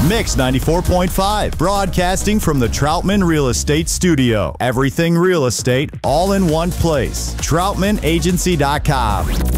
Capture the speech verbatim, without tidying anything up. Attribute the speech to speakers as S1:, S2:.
S1: Mix ninety-four point five, broadcasting from the Troutman Real Estate Studio. Everything real estate, all in one place. troutman agency dot com.